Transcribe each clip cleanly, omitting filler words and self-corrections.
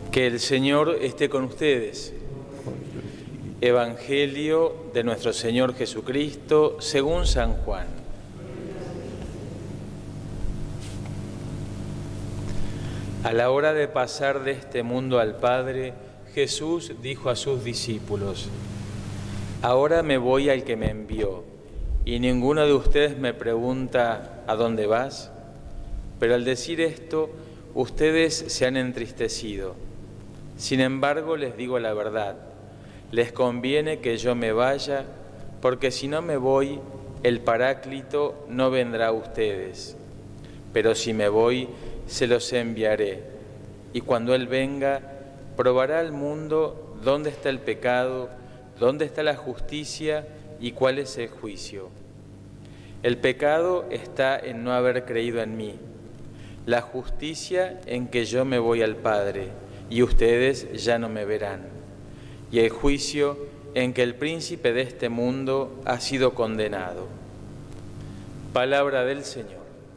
Que el Señor esté con ustedes. Evangelio de nuestro Señor Jesucristo según San Juan. A la hora de pasar de este mundo al Padre, Jesús dijo a sus discípulos: Ahora me voy al que me envió, y ninguno de ustedes me pregunta ¿a dónde vas? Pero al decir esto, ustedes se han entristecido. Sin embargo, les digo la verdad, les conviene que yo me vaya, porque si no me voy, el Paráclito no vendrá a ustedes. Pero si me voy, se los enviaré, y cuando Él venga, probará al mundo dónde está el pecado, dónde está la justicia y cuál es el juicio. El pecado está en no haber creído en mí, la justicia en que yo me voy al Padre, y ustedes ya no me verán, y el juicio en que el príncipe de este mundo ha sido condenado. Palabra del Señor.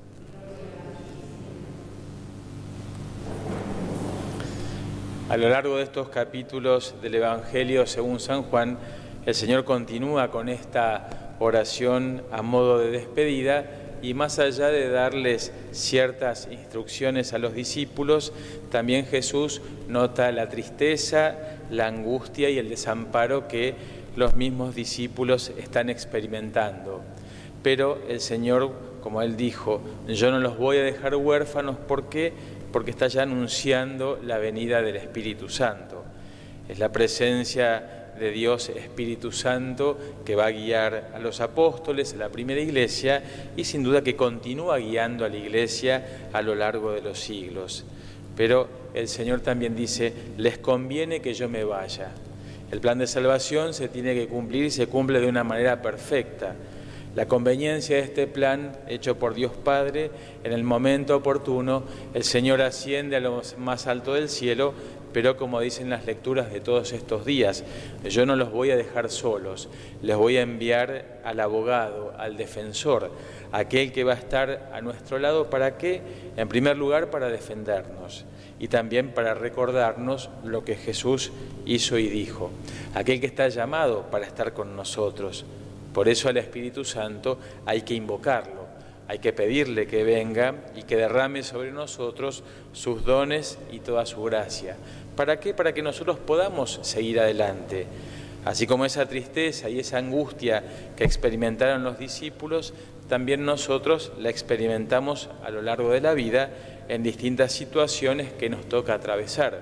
A lo largo de estos capítulos del Evangelio según San Juan, el Señor continúa con esta oración a modo de despedida y más allá de darles ciertas instrucciones a los discípulos, también Jesús nota la tristeza, la angustia y el desamparo que los mismos discípulos están experimentando. Pero el Señor, como Él dijo, yo no los voy a dejar huérfanos, ¿por qué? Porque está ya anunciando la venida del Espíritu Santo. Es la presencia de Dios Espíritu Santo que va a guiar a los apóstoles, a la primera iglesia, y sin duda que continúa guiando a la iglesia a lo largo de los siglos. Pero el Señor también dice, les conviene que yo me vaya. El plan de salvación se tiene que cumplir y se cumple de una manera perfecta. La conveniencia de este plan, hecho por Dios Padre, en el momento oportuno, el Señor asciende a lo más alto del cielo, pero como dicen las lecturas de todos estos días, yo no los voy a dejar solos, les voy a enviar al abogado, al defensor, aquel que va a estar a nuestro lado, ¿para qué? En primer lugar, para defendernos y también para recordarnos lo que Jesús hizo y dijo, aquel que está llamado para estar con nosotros. Por eso al Espíritu Santo hay que invocarlo, hay que pedirle que venga y que derrame sobre nosotros sus dones y toda su gracia. ¿Para qué? Para que nosotros podamos seguir adelante. Así como esa tristeza y esa angustia que experimentaron los discípulos, también nosotros la experimentamos a lo largo de la vida en distintas situaciones que nos toca atravesar.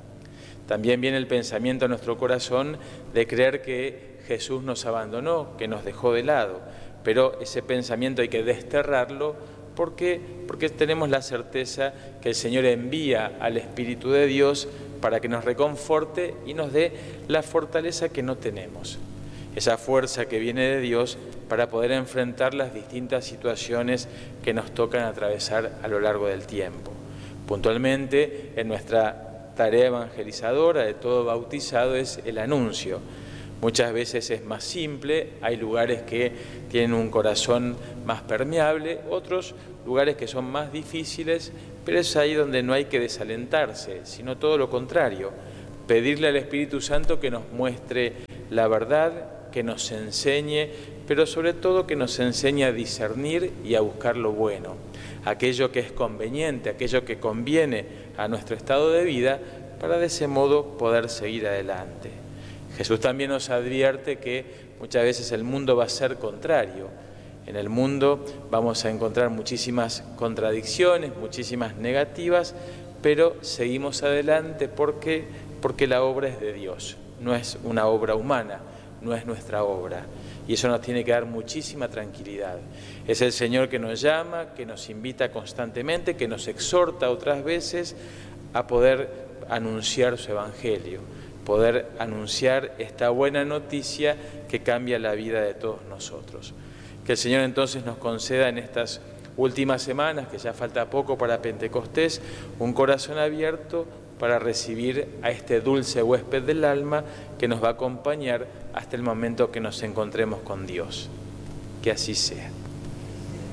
También viene el pensamiento en nuestro corazón de creer que Jesús nos abandonó, que nos dejó de lado, pero ese pensamiento hay que desterrarlo. ¿Por qué? Porque tenemos la certeza que el Señor envía al Espíritu de Dios para que nos reconforte y nos dé la fortaleza que no tenemos, esa fuerza que viene de Dios para poder enfrentar las distintas situaciones que nos tocan atravesar a lo largo del tiempo. Puntualmente, en nuestra tarea evangelizadora de todo bautizado es el anuncio. Muchas veces es más simple, hay lugares que tienen un corazón más permeable, otros lugares que son más difíciles, pero es ahí donde no hay que desalentarse, sino todo lo contrario, pedirle al Espíritu Santo que nos muestre la verdad, que nos enseñe, pero sobre todo que nos enseñe a discernir y a buscar lo bueno, aquello que es conveniente, aquello que conviene a nuestro estado de vida, para de ese modo poder seguir adelante. Jesús también nos advierte que muchas veces el mundo va a ser contrario. En el mundo vamos a encontrar muchísimas contradicciones, muchísimas negativas, pero seguimos adelante. ¿Por qué? Porque la obra es de Dios, no es una obra humana, no es nuestra obra. Y eso nos tiene que dar muchísima tranquilidad. Es el Señor que nos llama, que nos invita constantemente, que nos exhorta otras veces a poder anunciar su Evangelio, poder anunciar esta buena noticia que cambia la vida de todos nosotros. Que el Señor entonces nos conceda en estas últimas semanas, que ya falta poco para Pentecostés, un corazón abierto para recibir a este dulce huésped del alma que nos va a acompañar hasta el momento que nos encontremos con Dios. Que así sea.